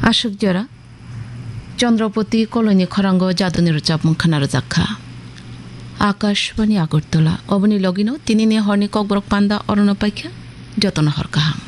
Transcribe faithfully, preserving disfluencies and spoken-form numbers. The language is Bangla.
আশুক জরা চন্দ্রপতি কলনি খরাঙ্গ জাদুনির চাপমুং খানার জাখা আকাশবাণী আগরতলা অবনী লগিনো তিনি নিয়ে হরনি ককবরক পান্দা অরণ্য পাইখা যতন হরকাহাং